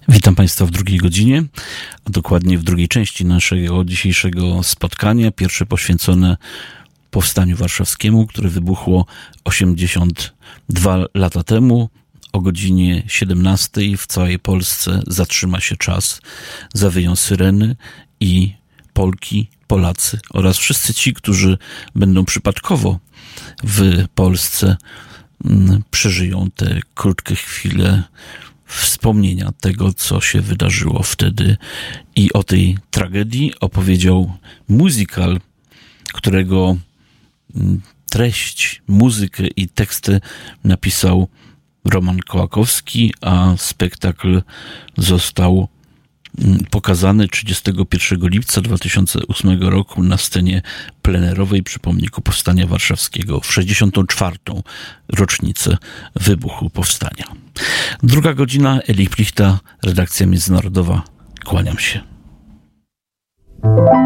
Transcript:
Witam Państwa w drugiej godzinie, a dokładnie w drugiej części naszego dzisiejszego spotkania. Pierwsze poświęcone Powstaniu Warszawskiemu, które wybuchło 82 lata temu. O godzinie 17 w całej Polsce zatrzyma się czas, zawyją syreny i Polki, Polacy oraz wszyscy ci, którzy będą przypadkowo w Polsce, przeżyją te krótkie chwile wspomnienia tego, co się wydarzyło wtedy. I o tej tragedii opowiedział musical, którego treść, muzykę i teksty napisał Roman Kołakowski, a spektakl został pokazany 31 lipca 2008 roku na scenie plenerowej przy pomniku Powstania Warszawskiego w 64. rocznicę wybuchu Powstania. Druga godzina, Eli Plichta, redakcja międzynarodowa. Kłaniam się.